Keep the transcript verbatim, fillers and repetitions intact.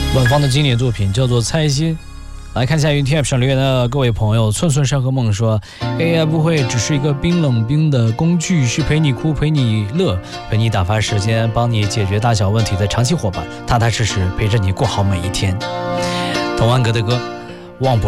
本方的经典作品叫做《猜心》。来看下云 T App 上留言的各位朋友，寸寸山和梦说 A I 不会只是一个冰冷冰的工具，是陪你哭陪你乐陪你打发时间，帮你解决大小问题的长期伙伴，踏踏实实陪着你过好每一天。童安格的歌忘不了。